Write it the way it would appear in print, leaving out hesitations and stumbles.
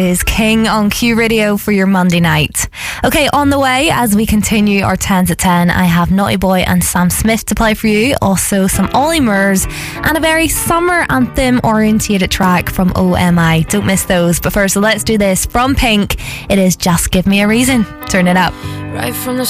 Is King on Q Radio for your Monday night. Okay, on the way as we continue our 10s at 10, I have Naughty Boy and Sam Smith to play for you. Also some Ollie Murs and a very summer anthem orientated track from OMI. Don't miss those. But first, let's do this from Pink. It is Just Give Me a Reason. Turn it up. Right from the